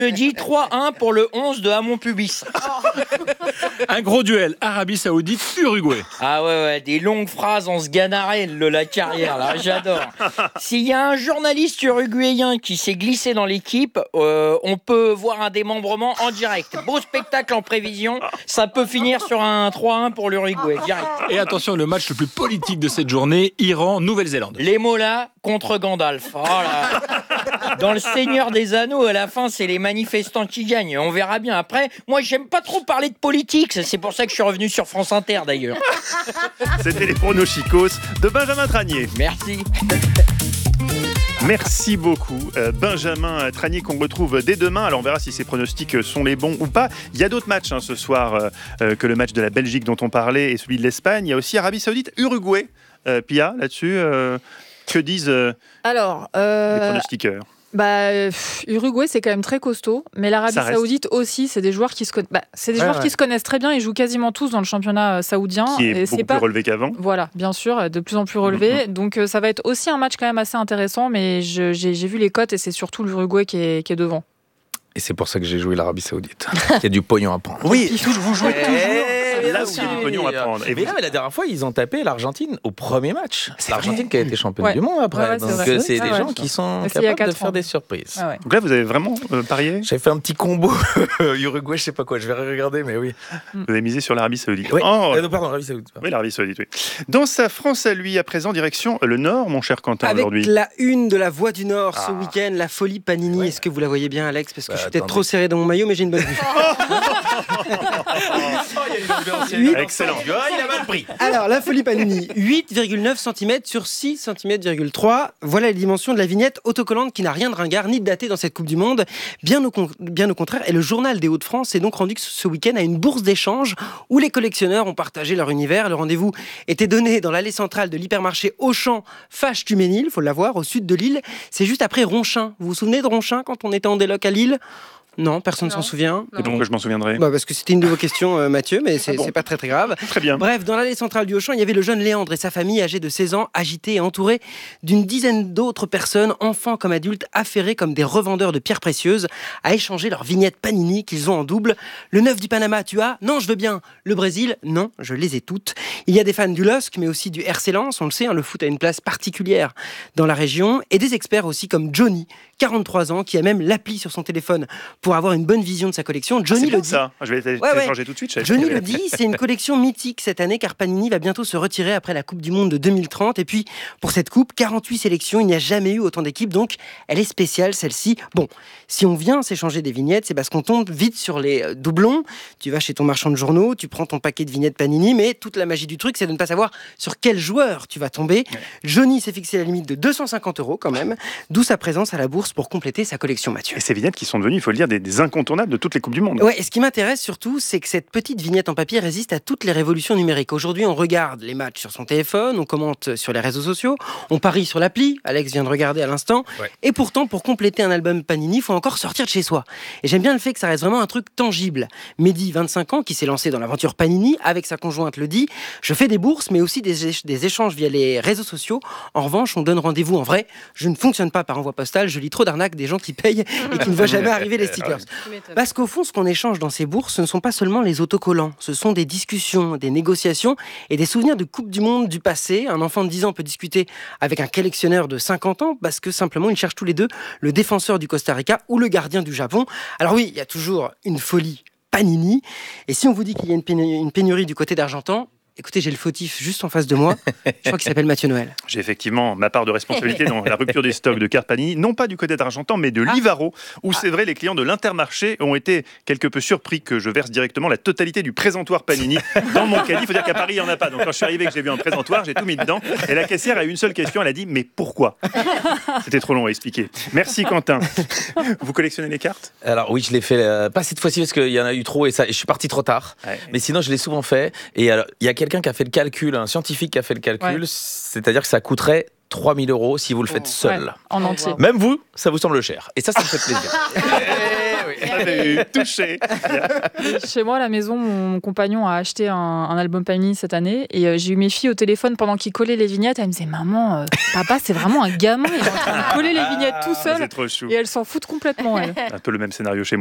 Je dis 3-1 pour le 11 de Hamon-Pubis. Un gros duel, Arabie Saoudite-Uruguay. Ah ouais, des longues phrases en sganarelle de la carrière, là, j'adore. S'il y a un journaliste uruguayen qui s'est glissé dans l'équipe, on peut voir un démembrement en direct. Beau spectacle en prévision, ça peut finir sur un 3-1 pour l'Uruguay, direct. Et attention, le match le plus politique de cette journée, Iran-Nouvelle-Zélande. Les Mollahs contre Gandalf. Oh là. Dans le Seigneur des Anneaux, à la fin, c'est les manifestants qui gagnent. On verra bien. Après, moi, j'aime pas trop parler de politique. C'est pour ça que je suis revenu sur France Inter, d'ailleurs. C'était les pronosticos de Benjamin Tranier. Merci. Merci beaucoup, Benjamin Tranier, qu'on retrouve dès demain. Alors on verra si ces pronostics sont les bons ou pas. Il y a d'autres matchs ce soir que le match de la Belgique dont on parlait et celui de l'Espagne. Il y a aussi Arabie Saoudite, Uruguay. Pia, là-dessus, que disent les pronostiqueurs? Uruguay, c'est quand même très costaud, mais l'Arabie Saoudite aussi, c'est des joueurs qui se qui se connaissent très bien. Ils jouent quasiment tous dans le championnat saoudien, qui est beaucoup plus relevé qu'avant. Voilà, bien sûr, de plus en plus relevé. Donc ça va être aussi un match quand même assez intéressant, mais j'ai vu les cotes et c'est surtout l'Uruguay qui est devant. Et c'est pour ça que j'ai joué l'Arabie Saoudite. Il y a du pognon à prendre. Oui, vous jouez toujours. là où il y a du pognon à prendre. Mais la dernière fois, ils ont tapé l'Argentine au premier match. C'est l'Argentine qui a été championne du monde après. Ouais, donc c'est des gens qui sont capables de faire des surprises. Ah ouais. Donc là, vous avez vraiment parié? J'avais fait un petit combo Uruguay, je sais pas quoi. Je vais regarder, mais oui. Vous avez misé sur l'Arabie Saoudite. Oui. Oh. Pardon, l'Arabie Saoudite. Oui, l'Arabie Saoudite, oui. Dans sa France à lui, à présent, direction le Nord, mon cher Quentin, avec aujourd'hui. la une de la Voix du Nord ce week-end, la folie Panini. Ouais. Est-ce que vous la voyez bien, Alex? Parce que je suis peut-être trop serré dans mon maillot, mais j'ai une bonne vue. Excellent. Il a mal pris. Alors, la folie Panini, 8,9 cm sur 6,3 cm. Voilà les dimensions de la vignette autocollante qui n'a rien de ringard ni de daté dans cette Coupe du Monde. Bien au contraire. Et le journal des Hauts-de-France s'est donc rendu ce week-end à une bourse d'échange où les collectionneurs ont partagé leur univers. Le rendez-vous était donné dans l'allée centrale de l'hypermarché Auchan Fâche-Tuménil, il faut l'avoir, au sud de Lille. C'est juste après Ronchin. Vous vous souvenez de Ronchin quand on était en déloc à Lille? Non, personne ne s'en souvient. Et pourquoi je m'en souviendrai? Parce que c'était une de vos questions, Mathieu, mais c'est pas très grave. Très bien. Bref, dans l'allée centrale du Auchan, il y avait le jeune Léandre et sa famille, âgée de 16 ans, agités et entourés d'une dizaine d'autres personnes, enfants comme adultes, affairés comme des revendeurs de pierres précieuses, à échanger leurs vignettes Panini qu'ils ont en double. Le 9 du Panama, tu as? Non, je veux bien. Le Brésil? Non, je les ai toutes. Il y a des fans du LOSC, mais aussi du RC Lens. On le sait, le foot a une place particulière dans la région. Et des experts aussi comme Johnny, 43 ans, qui a même l'appli sur son téléphone pour avoir une bonne vision de sa collection. Johnny le dit. Ça. Je vais télécharger tout de suite. Johnny le dit, c'est une collection mythique cette année car Panini va bientôt se retirer après la Coupe du Monde de 2030. Et puis, pour cette Coupe, 48 sélections, il n'y a jamais eu autant d'équipes, donc elle est spéciale celle-ci. Bon, si on vient s'échanger des vignettes, c'est parce qu'on tombe vite sur les doublons. Tu vas chez ton marchand de journaux, tu prends ton paquet de vignettes Panini, mais toute la magie du truc, c'est de ne pas savoir sur quel joueur tu vas tomber. Ouais. Johnny s'est fixé la limite de 250 € quand même, d'où sa présence à la bourse pour compléter sa collection, Mathieu. Et ces vignettes qui sont devenues, il faut le dire, des incontournables de toutes les Coupes du Monde. Ouais, et ce qui m'intéresse surtout, c'est que cette petite vignette en papier résiste à toutes les révolutions numériques. Aujourd'hui, on regarde les matchs sur son téléphone, on commente sur les réseaux sociaux, on parie sur l'appli, Alex vient de regarder à l'instant, et pourtant, pour compléter un album Panini, il faut encore sortir de chez soi. Et j'aime bien le fait que ça reste vraiment un truc tangible. Mehdi, 25 ans, qui s'est lancé dans l'aventure Panini, avec sa conjointe le dit, je fais des bourses, mais aussi des échanges via les réseaux sociaux. En revanche, on donne rendez-vous en vrai. Je ne fonctionne pas par envoi postal, je lis trop d'arnaques des gens qui payent et qui ne voient jamais arriver les stickers. Parce qu'au fond, ce qu'on échange dans ces bourses, ce ne sont pas seulement les autocollants, ce sont des discussions, des négociations et des souvenirs de Coupe du Monde du passé. Un enfant de 10 ans peut discuter avec un collectionneur de 50 ans parce que simplement ils cherchent tous les deux le défenseur du Costa Rica ou le gardien du Japon. Alors oui, il y a toujours une folie Panini. Et si on vous dit qu'il y a une pénurie du côté d'Argentan, écoutez, j'ai le fautif juste en face de moi. Je crois qu'il s'appelle Mathieu Noël. J'ai effectivement ma part de responsabilité dans la rupture des stocks de cartes Panini, non pas du côté d'Argentan, mais de Livaro, où c'est vrai, les clients de l'Intermarché ont été quelque peu surpris que je verse directement la totalité du présentoir Panini dans mon caddie. Il faut dire qu'à Paris, il n'y en a pas. Donc quand je suis arrivé et que j'ai vu un présentoir, j'ai tout mis dedans. Et la caissière a eu une seule question, elle a dit « Mais pourquoi ?» C'était trop long à expliquer. Merci Quentin. Vous collectionnez les cartes? Alors oui, je l'ai fait, pas cette fois-ci parce qu'il y en a eu trop et je suis parti trop tard. Ouais. Mais sinon, je l'ai souvent fait. Et alors, il y a quelqu'un qui a fait le calcul, un scientifique qui a fait le calcul, c'est-à-dire que ça coûterait 3 000 € si vous le faites seul. En entier. Même vous, ça vous semble cher. Et ça me fait plaisir. vu, touché. Chez moi à la maison, mon compagnon a acheté un album Panini cette année et j'ai eu mes filles au téléphone pendant qu'ils collaient les vignettes. Elle me disait maman, papa c'est vraiment un gamin, il est en train de coller les vignettes tout seul. C'est trop chou. Et elles s'en foutent complètement, elle. Un peu le même scénario chez moi.